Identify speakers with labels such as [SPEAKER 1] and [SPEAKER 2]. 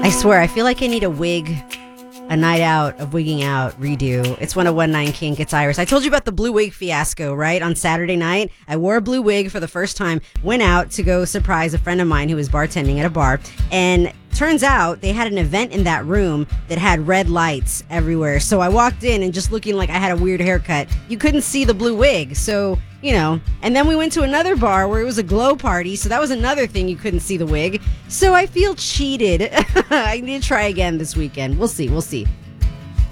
[SPEAKER 1] I swear, I feel like I need a wig, a night out of wigging out redo. It's 101.9 Kink. It's Iris. I told you about the blue wig fiasco, right? On Saturday night, I wore a blue wig for the first time, went out to go surprise a friend of mine who was bartending at a bar, and turns out they had an event in that room that had red lights everywhere. So I walked in and just looking like I had a weird haircut. You couldn't see the blue wig. So, and then we went to another bar where it was a glow party. So that was another thing. You couldn't see the wig. So I feel cheated. I need to try again this weekend. We'll see.